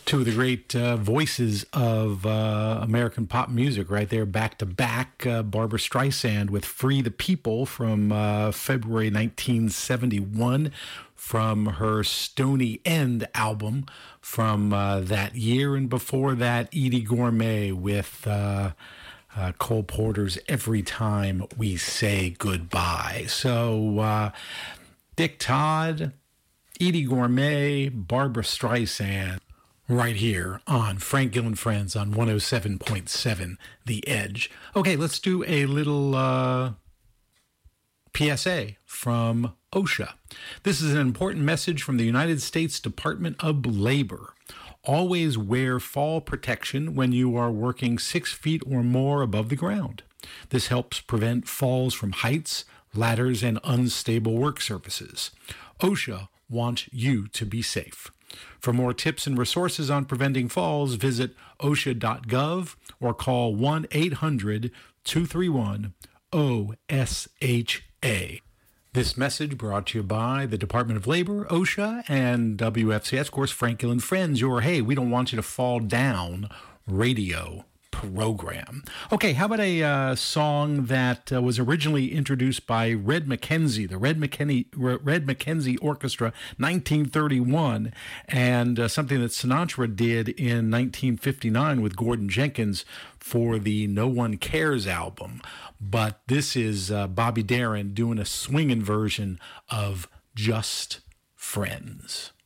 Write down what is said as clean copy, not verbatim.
Two of the great voices of American pop music right there, back to back. Barbra Streisand with Free the People from February 1971 from her Stony End album from that year. And before that, Eydie Gormé with Cole Porter's Every Time We Say Goodbye. So Dick Todd, Eydie Gormé, Barbra Streisand, right here on Frank Gill and Friends on 107.7 The Edge. Okay, let's do a little PSA from OSHA. This is an important message from the United States Department of Labor. Always wear fall protection when you are working 6 feet or more above the ground. This helps prevent falls from heights, ladders, and unstable work surfaces. OSHA wants you to be safe. For more tips and resources on preventing falls, visit OSHA.gov or call 1-800-231-OSHA. This message brought to you by the Department of Labor, OSHA, and WFCS, of course, Frank Gill and Friends, your Hey, We Don't Want You to Fall Down radio program. Okay, how about a song that was originally introduced by Red McKenzie, the Red McKenzie Orchestra, 1931, and something that Sinatra did in 1959 with Gordon Jenkins for the No One Cares album. But this is Bobby Darin doing a swinging version of Just Friends.